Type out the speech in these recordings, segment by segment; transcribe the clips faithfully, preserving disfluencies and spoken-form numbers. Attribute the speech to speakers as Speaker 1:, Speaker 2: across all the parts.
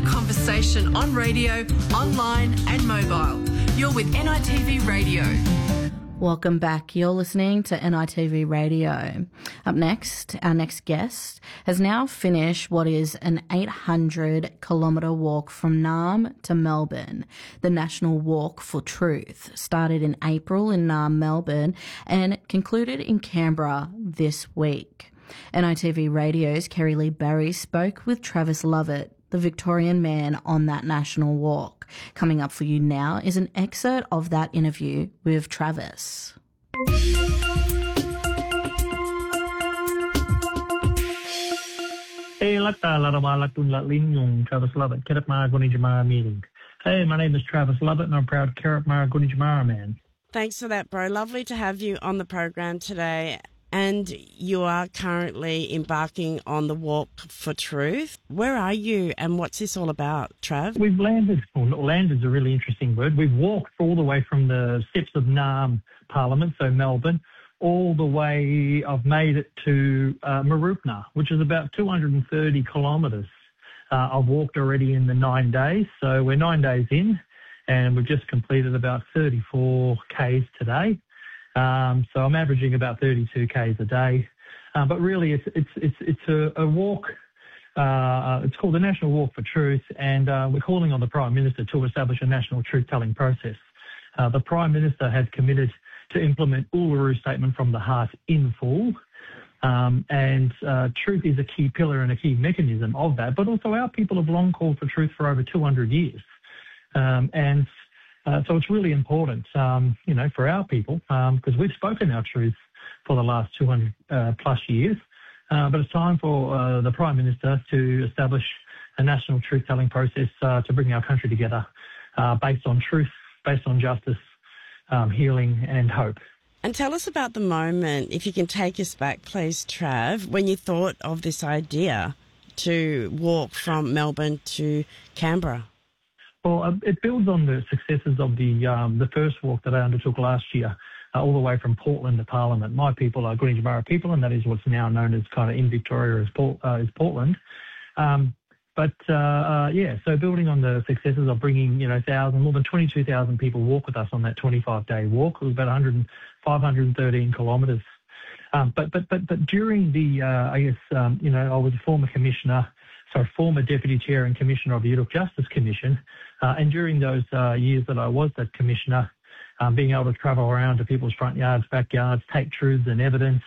Speaker 1: conversation on radio, online and mobile. You're with N I T V Radio.
Speaker 2: Welcome back. You're listening to N I T V Radio. Up next, our next guest has now finished what is an eight hundred kilometre walk from Naarm to Melbourne. The National Walk for Truth started in April in Naarm, Melbourne, and concluded in Canberra this week. N I T V Radio's Kerry Lee Barry spoke with Travis Lovett, the Victorian man on that national walk. Coming up for you now is an excerpt of that interview with Travis.
Speaker 3: Hey, lata larama latun latling yung Travis Lovett, Kerapmar Gunijamara meeting. Hey, my name is Travis Lovett and I'm a proud Kerapmar Gunijamara man.
Speaker 4: Thanks for that, bro. Lovely to have you on the program today. And you are currently embarking on the Walk for Truth. Where are you and what's this all about, Trav?
Speaker 3: We've landed, well, landed is a really interesting word. We've walked all the way from the steps of Naarm Parliament, so Melbourne, all the way, I've made it to uh, Mooroopna, which is about two hundred thirty kilometres. Uh, I've walked already in the nine days, so we're nine days in and we've just completed about thirty-four kays today. Um, so I'm averaging about thirty-two kays a day, uh, but really it's it's it's it's a, a walk. Uh, it's called the National Walk for Truth, and uh, we're calling on the Prime Minister to establish a national truth-telling process. Uh, the Prime Minister has committed to implement Uluru Statement from the Heart in full, um, and uh, truth is a key pillar and a key mechanism of that. But also, our people have long called for truth for over two hundred years, um, and Uh, so it's really important, um, you know, for our people, because um, we've spoken our truth for the last two hundred uh, plus years. Uh, but it's time for uh, the Prime Minister to establish a national truth-telling process uh, to bring our country together uh, based on truth, based on justice, um, healing and hope.
Speaker 4: And tell us about the moment, if you can take us back, please, Trav, when you thought of this idea to walk from Melbourne to Canberra.
Speaker 3: Well, uh, it builds on the successes of the um, the first walk that I undertook last year, uh, all the way from Portland to Parliament. My people are Gunijamara people, and that is what's now known as kind of in Victoria as, Port, uh, as Portland. Um, but uh, uh, yeah, so building on the successes of bringing, you know, thousand, more than twenty-two thousand people walk with us on that twenty-five day walk. It was about one hundred, five hundred thirteen kilometres. Um, but but but but during the, uh, I guess, um, you know, I was a former commissioner. So former Deputy Chair and Commissioner of the Youth Justice Commission. Uh, and during those uh, years that I was that Commissioner, um, being able to travel around to people's front yards, backyards, take truths and evidence,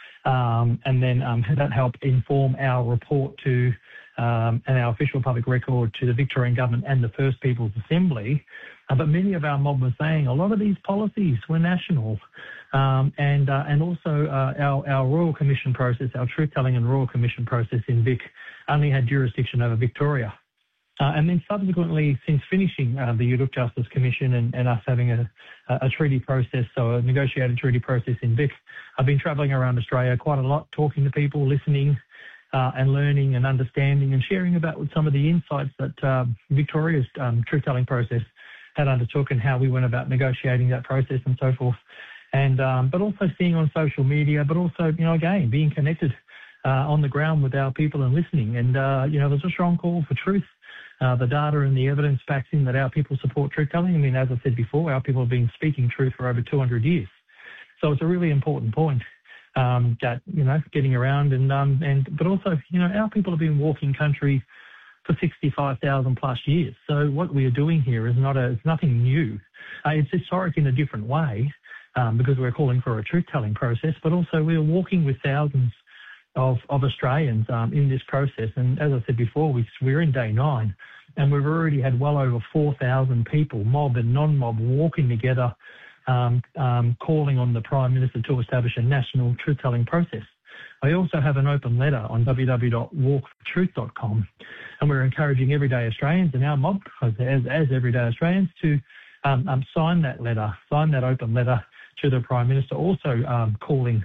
Speaker 3: um, and then um, that helped inform our report to um, and our official public record to the Victorian Government and the First People's Assembly. Uh, but many of our mob were saying a lot of these policies were national. Um, and uh, and also uh, our, our Royal Commission process, our truth-telling and Royal Commission process in Vic only had jurisdiction over Victoria. Uh, and then subsequently, since finishing uh, the Youth Justice Commission and, and us having a, a treaty process, so a negotiated treaty process in Vic, I've been travelling around Australia quite a lot, talking to people, listening uh, and learning and understanding and sharing about some of the insights that uh, Victoria's um, truth-telling process had undertook and how we went about negotiating that process and so forth. And um, but also seeing on social media, but also, you know, again, being connected uh, on the ground with our people and listening. And, uh, you know, there's a strong call for truth. Uh, the data and the evidence backs in that our people support truth-telling. I mean, as I said before, our people have been speaking truth for over two hundred years. So it's a really important point um, that, you know, getting around and, um, and but also, you know, our people have been walking country for sixty-five thousand plus years. So what we are doing here is not a, it's nothing new. Uh, it's historic in a different way. Um, because we're calling for a truth-telling process, but also we're walking with thousands of, of Australians um, in this process. And as I said before, we, we're in day nine, and we've already had well over four thousand people, mob and non-mob, walking together, um, um, calling on the Prime Minister to establish a national truth-telling process. I also have an open letter on w w w dot walk for truth dot com, and we're encouraging everyday Australians and our mob, as, as everyday Australians, to um, um, sign that letter, sign that open letter to the Prime Minister, also um, calling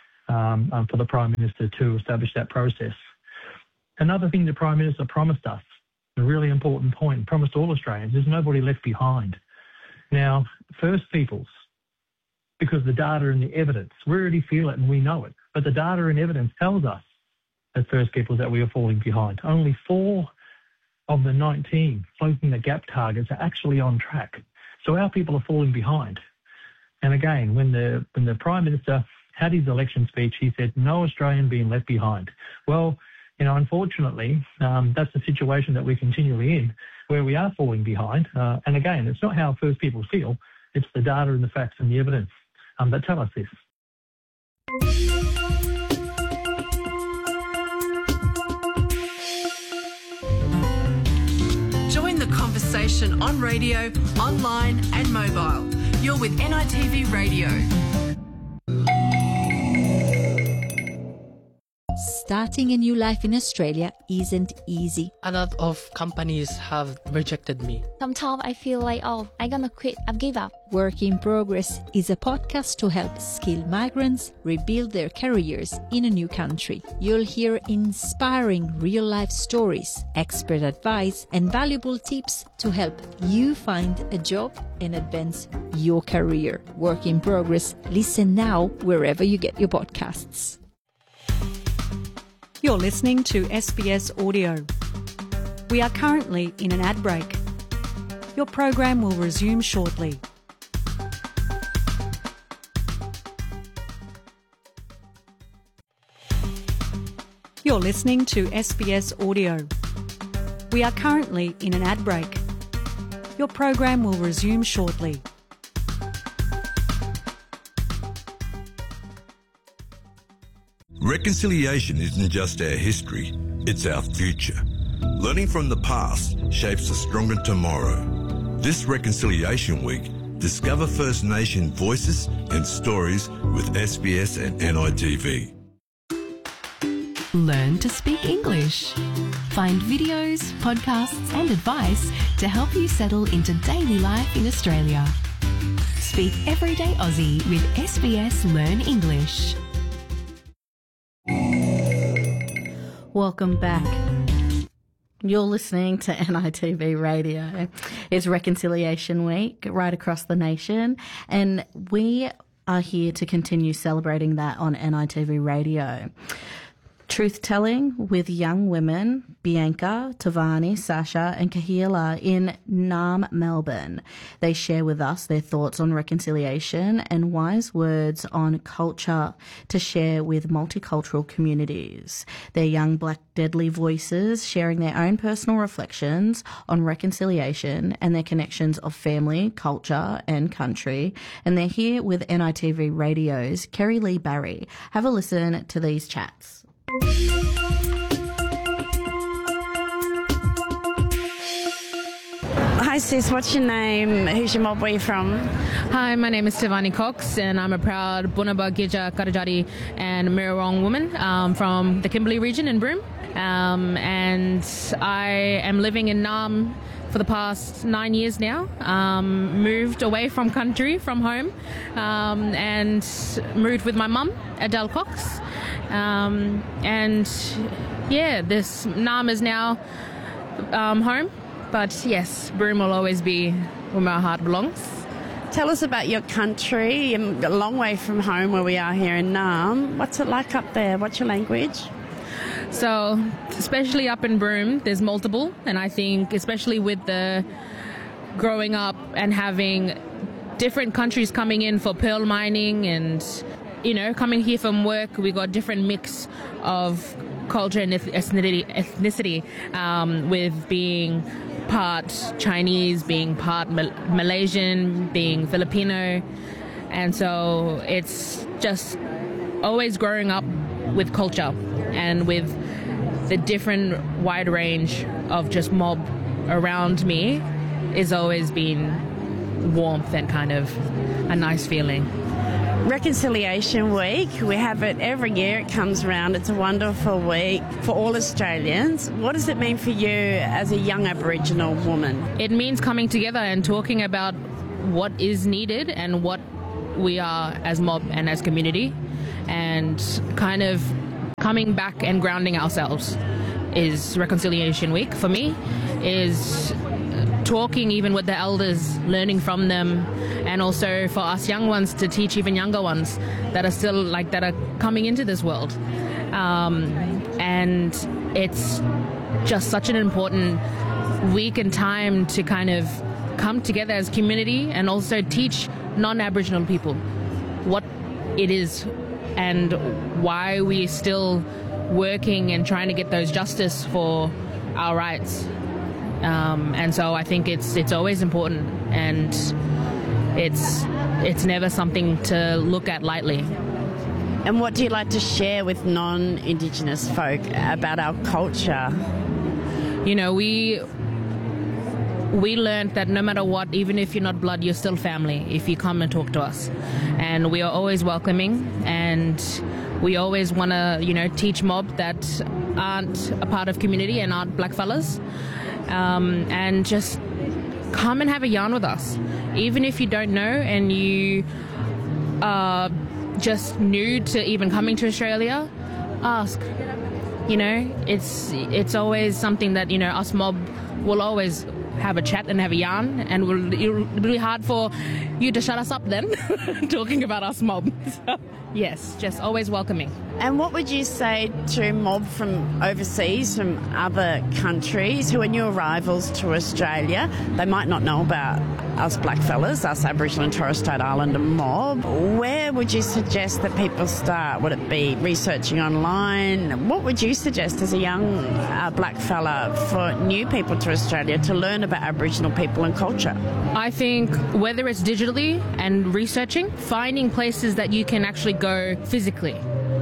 Speaker 3: um, um, for the Prime Minister to establish that process. Another thing the Prime Minister promised us, a really important point, promised all Australians, is nobody left behind. Now, First Peoples, because the data and the evidence, we already feel it and we know it, but the data and evidence tells us as First Peoples that we are falling behind. Only four of the nineteen closing the gap targets are actually on track. So our people are falling behind. And again, when the when the Prime Minister had his election speech, he said, no Australian being left behind. Well, you know, unfortunately, um, that's the situation that we're continually in, where we are falling behind. Uh, and again, it's not how First Peoples feel, it's the data and the facts and the evidence um, that tell us this.
Speaker 1: Join the conversation on radio, online and mobile. You're with N I T V Radio.
Speaker 5: Starting a new life in Australia isn't easy.
Speaker 6: A lot of companies have rejected me.
Speaker 7: Sometimes I feel like, oh, I'm gonna quit, I've give up.
Speaker 5: Work in Progress is a podcast to help skilled migrants rebuild their careers in a new country. You'll hear inspiring real-life stories, expert advice, and valuable tips to help you find a job and advance your career. Work in Progress. Listen now wherever you get your podcasts.
Speaker 8: You're listening to S B S Audio. We are currently in an ad break. Your program will resume shortly. You're listening to S B S Audio. We are currently in an ad break. Your program will resume shortly.
Speaker 9: Reconciliation isn't just our history, it's our future. Learning from the past shapes a stronger tomorrow. This Reconciliation Week, discover First Nation voices and stories with S B S and N I T V.
Speaker 10: Learn to speak English. Find videos, podcasts and advice to help you settle into daily life in Australia. Speak Everyday Aussie with S B S Learn English.
Speaker 2: Welcome back. You're listening to N I T V Radio. It's Reconciliation Week right across the nation, and we are here to continue celebrating that on N I T V Radio. Truth-telling with young women, Bianca, Tavani, Sasha and Kahila in Naarm, Melbourne. They share with us their thoughts on reconciliation and wise words on culture to share with multicultural communities. They're young black deadly voices sharing their own personal reflections on reconciliation and their connections of family, culture and country. And they're here with N I T V Radio's Kerry Lee Barry. Have a listen to these chats.
Speaker 4: Hi sis, what's your name? Who's your mob? Where you from?
Speaker 11: Hi, my name is Tavani Cox and I'm a proud Bunaba, Gija, Karajati and Mirrawong woman um, from the Kimberley region in Broome. Um, and I am living in Naarm for the past nine years now. Um, moved away from country, from home, um, and moved with my mum, Adele Cox. Um, and yeah, this Naarm is now um, home. But yes, Broome will always be where my heart belongs.
Speaker 4: Tell us about your country. You're a long way from home where we are here in Naarm. What's it like up there? What's your language?
Speaker 11: So, especially up in Broome, there's multiple. And I think especially with the growing up and having different countries coming in for pearl mining and, you know, coming here from work, we got different mix of culture and ethnicity, ethnicity um, with being part Chinese, being part Mal- Malaysian, being Filipino. And so it's just always growing up with culture and with the different wide range of just mob around me is always been warmth and kind of a nice feeling.
Speaker 4: Reconciliation Week, we have it every year. It comes around. It's a wonderful week for all Australians. What does it mean for you as a young Aboriginal woman?
Speaker 11: It means coming together and talking about what is needed and what we are as mob and as community, and kind of coming back and grounding ourselves is Reconciliation Week for me, is talking even with the elders, learning from them, and also for us young ones to teach even younger ones that are still like that are coming into this world. Um, and it's just such an important week and time to kind of come together as a community and also teach non-Aboriginal people what it is and why we're still working and trying to get those justice for our rights. Um, and so I think it's it's always important, and it's it's never something to look at lightly.
Speaker 4: And what do you like to share with non-Indigenous folk about our culture?
Speaker 11: You know, we we learned that no matter what, even if you're not blood, you're still family if you come and talk to us. And we are always welcoming, and we always want to, you know, teach mob that aren't a part of community and aren't blackfellas, um, and just come and have a yarn with us. Even if you don't know and you are just new to even coming to Australia, ask. You know, it's it's always something that, you know, us mob will always have a chat and have a yarn, and we'll, it'll be hard for you to shut us up then, talking about us mob. So, yes, just always welcoming.
Speaker 4: And what would you say to mob from overseas, from other countries, who are new arrivals to Australia? They might not know about us blackfellas, us Aboriginal and Torres Strait Islander mob. Where would you suggest that people start? Would it be researching online? What would you suggest as a young uh, blackfella for new people to Australia to learn about Aboriginal people and culture?
Speaker 11: I think whether it's digitally and researching, finding places that you can actually go physically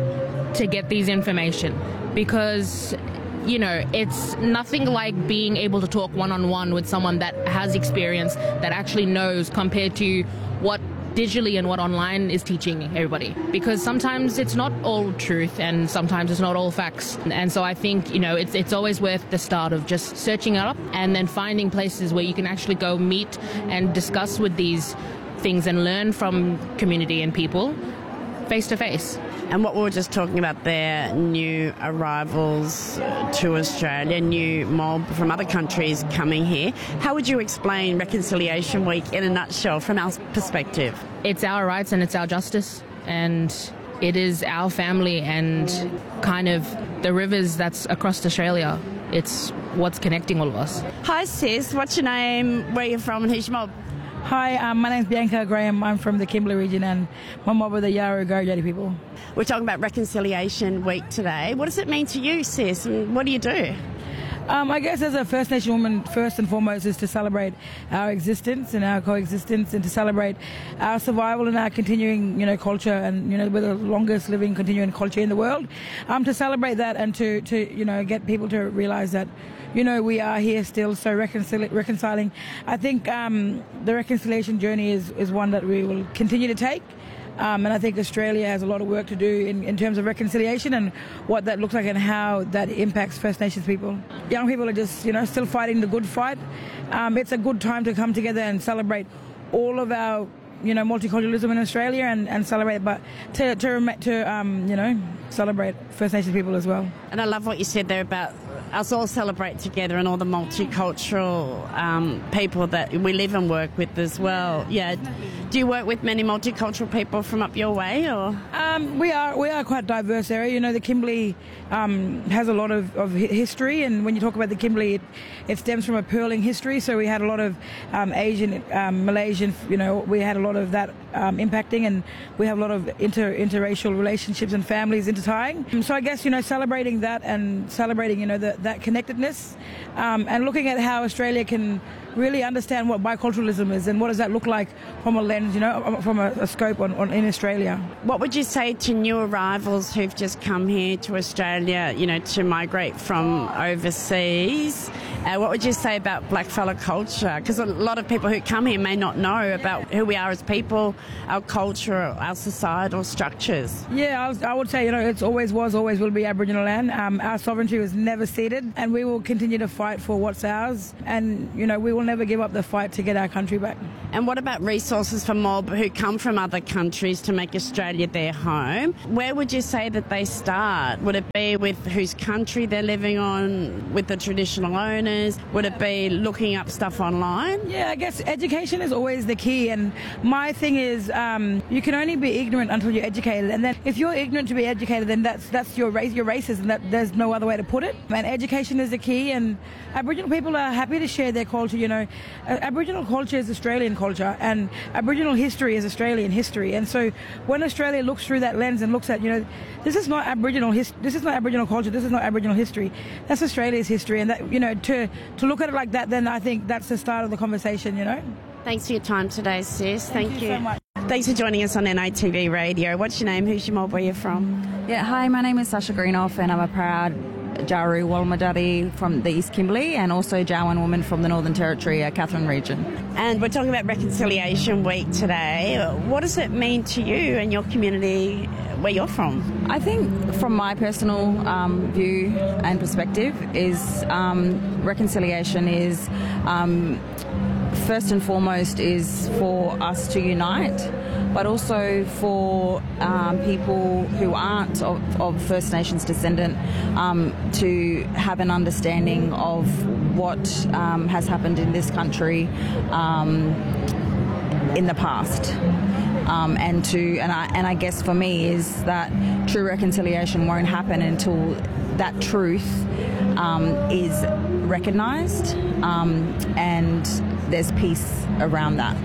Speaker 11: to get these information, because, you know, it's nothing like being able to talk one-on-one with someone that has experience, that actually knows, compared to what digitally and what online is teaching everybody, because sometimes it's not all truth and sometimes it's not all facts. And so I think, you know, it's it's always worth the start of just searching it up and then finding places where you can actually go meet and discuss with these things and learn from community and people face to face.
Speaker 4: And what we were just talking about there, new arrivals to Australia, new mob from other countries coming here. How would you explain Reconciliation Week in a nutshell from our perspective?
Speaker 11: It's our rights and it's our justice, and it is our family and kind of the rivers that's across Australia. It's what's connecting all of us.
Speaker 4: Hi sis, what's your name, where are you from, and who's your mob?
Speaker 12: Hi, um, my name's Bianca Graham. I'm from the Kimberley region, and my mob are the Yawuru Gurjati people.
Speaker 4: We're talking about Reconciliation Week today. What does it mean to you, sis, and what do you do?
Speaker 12: Um, I guess as a First Nation woman, first and foremost is to celebrate our existence and our coexistence, and to celebrate our survival and our continuing, you know, culture, and, you know, we're the longest living continuing culture in the world. Um, to celebrate that and to, to, you know, get people to realise that, you know, we are here still, so reconcil- reconciling. I think um, the reconciliation journey is, is one that we will continue to take. Um, and I think Australia has a lot of work to do in, in terms of reconciliation and what that looks like and how that impacts First Nations people. Young people are just, you know, still fighting the good fight. Um, it's a good time to come together and celebrate all of our, you know, multiculturalism in Australia, and, and celebrate, but to, to, to um, you know, celebrate First Nations people as well.
Speaker 4: And I love what you said there about us all celebrate together and all the multicultural um, people that we live and work with as well. Yeah. Do you work with many multicultural people from up your way, or?
Speaker 12: Um, we are we are quite a diverse area. You know, the Kimberley um, has a lot of, of history, and when you talk about the Kimberley, it, it stems from a pearling history. So we had a lot of um, Asian, um, Malaysian. You know, we had a lot of that um, impacting, and we have a lot of inter interracial relationships and families intertying. So I guess, you know, celebrating that and celebrating, you know, the, that connectedness, um, and looking at how Australia can really understand what biculturalism is and what does that look like from a lens, you know, from a, a scope on, on in Australia.
Speaker 4: What would you say to new arrivals who've just come here to Australia, you know, to migrate from overseas? Uh, what would you say about blackfella culture? Because a lot of people who come here may not know about who we are as people, our culture, our societal structures.
Speaker 12: Yeah, I, was, I would say, you know, it's always was, always will be Aboriginal land. Um, our sovereignty was never ceded, and we will continue to fight for what's ours. And, you know, we will never give up the fight to get our country back.
Speaker 4: And what about resources for mob who come from other countries to make Australia their home? Where would you say that they start? Would it be with whose country they're living on, with the traditional owners? learners? Would it be looking up stuff online?
Speaker 12: Yeah, I guess education is always the key. And my thing is, um, you can only be ignorant until you're educated. And then if you're ignorant to be educated, then that's that's your race, your racist, and that there's no other way to put it. And education is the key. And Aboriginal people are happy to share their culture. You know, uh, Aboriginal culture is Australian culture, and Aboriginal history is Australian history. And so when Australia looks through that lens and looks at, you know, this is not Aboriginal his, this is not Aboriginal culture, this is not Aboriginal history. That's Australia's history, and that, you know, to to look at it like that, then I think that's the start of the conversation. You know.
Speaker 4: Thanks for your time today, sis.
Speaker 12: Thank,
Speaker 4: Thank
Speaker 12: you,
Speaker 4: you
Speaker 12: so much.
Speaker 4: Thanks for joining us on N I T V Radio. What's your name? Who's your mob? Where you from?
Speaker 13: Yeah, hi, my name is Sasha Greenoff, and I'm a proud Jaru Walmadadi from the East Kimberley, and also Jawan woman from the Northern Territory, uh, Katherine region.
Speaker 4: And we're talking about Reconciliation Week today. What does it mean to you and your community where you're from?
Speaker 13: I think from my personal um, view and perspective is um, reconciliation is um, first and foremost is for us to unite, but also for um, people who aren't of, of First Nations descendant um, to have an understanding of what um, has happened in this country um, in the past. Um, and to and I, and I guess for me is that true reconciliation won't happen until that truth um, is recognised um, and there's peace around that.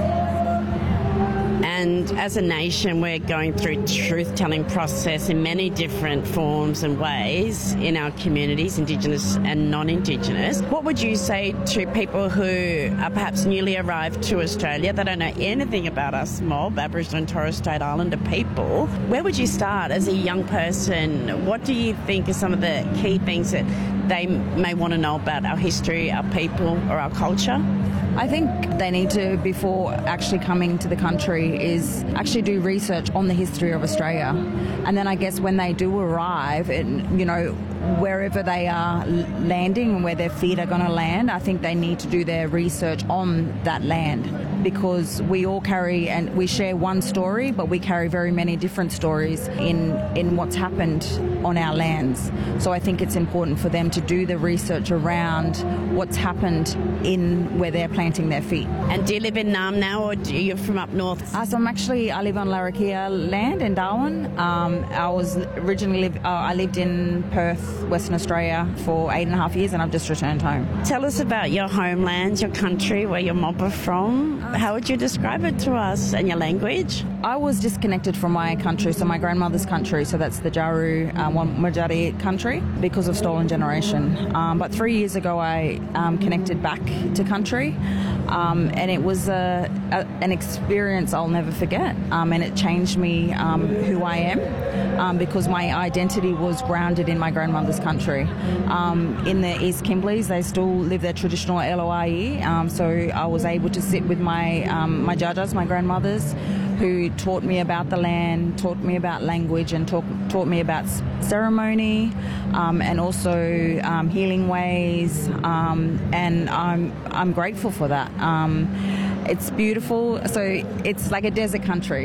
Speaker 4: And as a nation, we're going through truth-telling process in many different forms and ways in our communities, Indigenous and non-Indigenous. What would you say to people who are perhaps newly arrived to Australia, that don't know anything about us mob, Aboriginal and Torres Strait Islander people? Where would you start as a young person? What do you think are some of the key things that they may want to know about our history, our people, or our culture?
Speaker 13: I think they need to, before actually coming to the country, is actually do research on the history of Australia. And then I guess when they do arrive, it, you know, wherever they are landing and where their feet are going to land, I think they need to do their research on that land, because we all carry and we share one story, but we carry very many different stories in, in what's happened on our lands. So I think it's important for them to do the research around what's happened in where they're planting their feet.
Speaker 4: And do you live in Naarm now, or do you from up north?
Speaker 13: Uh, so I'm actually, I live on Larrakia land in Darwin. Um, I was originally, live, uh, I lived in Perth, Western Australia for eight and a half years, and I've just returned home.
Speaker 4: Tell us about your homeland, your country, where your mob are from. How would you describe it to us, and your language?
Speaker 13: I was disconnected from my country, so my grandmother's country, so that's the Jaru uh, Walmadadi country, because of Stolen Generation. Um, but three years ago I um, connected back to country, um, and it was a, a, an experience I'll never forget, um, and it changed me um, who I am, um, because my identity was grounded in my grandmother's country. Um, in the East Kimberleys, they still live their traditional L O I E, um, so I was able to sit with my um, my jajas, my grandmothers, who taught me about the land, taught me about language, and talk, taught me about ceremony, um, and also um, healing ways, um, and I'm I'm grateful for that. Um, it's beautiful. So it's like a desert country.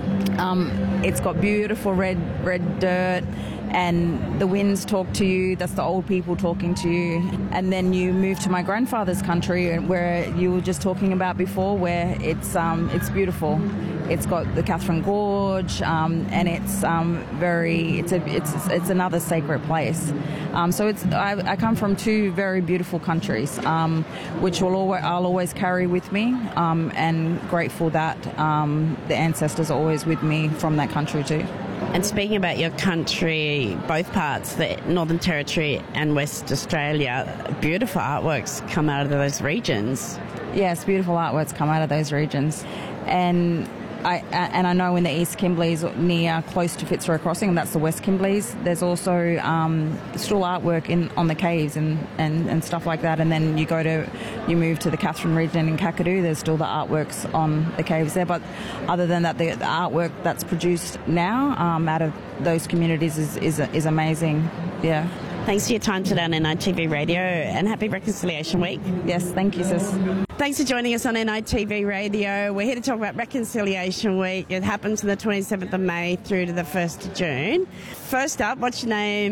Speaker 13: Um, it's got beautiful red red dirt, and the winds talk to you. That's the old people talking to you. And then you move to my grandfather's country, where you were just talking about before, where it's um, it's beautiful. It's got the Katherine Gorge, um, and it's um, very it's a it's it's another sacred place. Um, so it's I, I come from two very beautiful countries, um, which will always, I'll always carry with me, um, and grateful that um, the ancestors are always with me from that country too.
Speaker 4: And speaking about your country, both parts, the Northern Territory and West Australia, beautiful artworks come out of those regions.
Speaker 13: Yes, beautiful artworks come out of those regions. And I, and I know in the East Kimberleys, near close to Fitzroy Crossing, and that's the West Kimberleys, there's also um, still artwork in on the caves and, and, and stuff like that. And then you go to, you move to the Katherine region in Kakadu, there's still the artworks on the caves there. But other than that, the, the artwork that's produced now um, out of those communities is, is, is amazing. Yeah.
Speaker 4: Thanks for your time today on N I T V Radio, and happy Reconciliation Week.
Speaker 13: Yes, thank you, sis.
Speaker 4: Thanks for joining us on N I T V Radio. We're here to talk about Reconciliation Week. It happens from the twenty-seventh of May through to the first of June. First up, what's your name?